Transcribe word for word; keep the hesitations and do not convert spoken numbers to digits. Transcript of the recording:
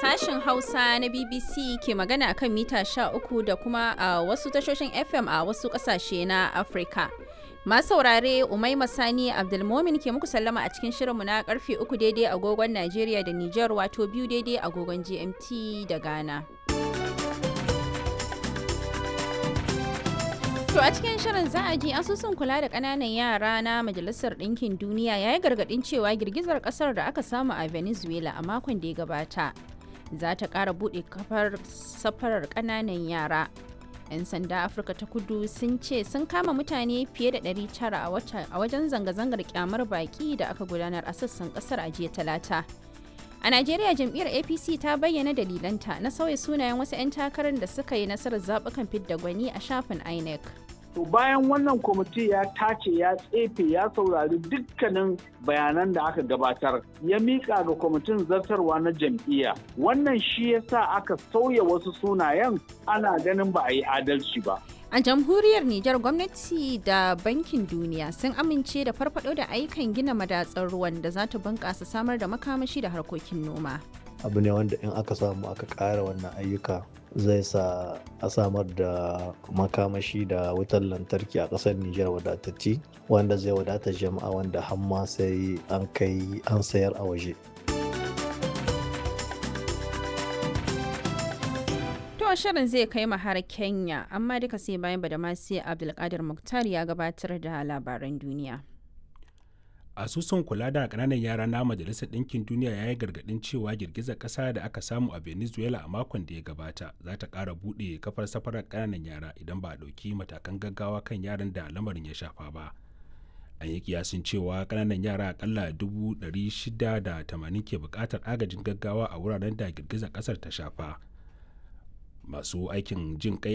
Sashen Hausa na B B C ke magana akan mita sha uku da kuma a wasu tashoshin F M a wasu ƙasashe na Afirka. Masu saurare Umaima Sani Abdulmomin ke muku sallama a cikin shirinmu na karfe uku daidai agogon Najeriya da Nijar wato biyu daidai agogon G M T da Ghana. To a cikin shirin za a ji asusun kula da ƙananan yara na Majalisar Ɗinkin Duniya ya yi gargaɗin cewa girgizar ƙasar da aka samu a Venezuela a makon da ya gabata za ta ƙara buɗe kafar safarar ƙananan yara. 'Yan sanda Afirka ta Kudu sun ce sun kama mutane fiye da ɗari tara a wajen zanga-zangar kyamar baƙi da aka gudanar a sassan ƙasar a jiya Talata. A Najeriya jam'iyyar A P C ta bayyana dalilanta na sauya sunayen wasu 'yan takarar da suka yi nasarar zaɓukan fidda gwani a shafin I N E C. To bayan wannan kwamiti ya tace ya tsefe ya saurari dukkanin bayanan da aka gabatar ya miƙa ga kwamitin zartarwa na jam'iyya. Wannan shi ya sa aka sauya wasu sunayen ana ganin ba a yi adalci ba. A jamhuriyar Nijar gwamnati da Bankin Duniya sun amince da farfado da ayyukan gina madatsar ruwan da za ta bunƙasa samar da makamashi da harkokin noma. Abu ne wanda in aka samu aka ƙara wannan ayyuka zai sa a samar da makamashi da wutar lantarki a ƙasar Nijar wadatacce wanda zai wadata jama'a wanda hamma sai an kai an sayar a waje. Shirin zai kai mu har Kenya, amma duka sai bayan Badamasi Abdulkadir Muktar ya gabatar da labaran duniya. Asusun kula da ƙananan yara na Majalisar Ɗinkin Duniya ya yi gargaɗin cewa girgizar ƙasa da aka samu a Venezuela a makon da ya gabata za ta ƙara buɗe kafar safarar ƙananan yara idan ba a ɗauki matakan gaggawa kan yaran da lamarin ya shafa ba. An yi kiyasin cewa ƙananan yara aƙalla dubu ɗari shida da tamanin ke buƙatar agajin gaggawa a wuraren da girgizar ƙasar ta shafa. Masu aikin jin kai